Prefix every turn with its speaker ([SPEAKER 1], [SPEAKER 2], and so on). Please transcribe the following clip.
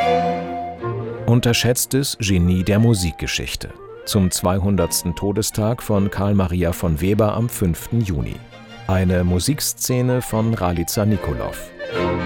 [SPEAKER 1] Unterschätztes Genie der Musikgeschichte. Zum 200. Todestag von Carl Maria von Weber am 5. Juni. Eine Musikszene von Ralica Nicolov.